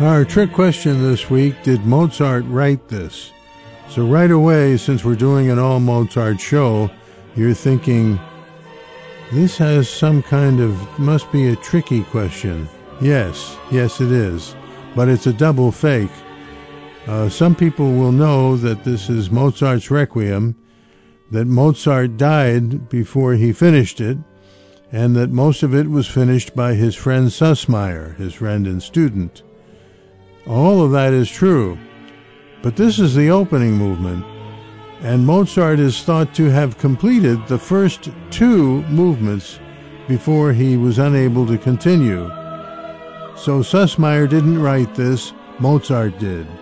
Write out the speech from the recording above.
Our trick question this week, did Mozart write this? So right away, since we're doing an all Mozart show, you're thinking, this has some kind of, must be a tricky question. Yes, it is. But it's a double fake. Some people will know that this is Mozart's Requiem, that Mozart died before he finished it, and that most of it was finished by his friend Sussmayer, his friend and student. All of that is true. But this is the opening movement, and Mozart is thought to have completed the first two movements before he was unable to continue. So Sussmayer didn't write this, Mozart did.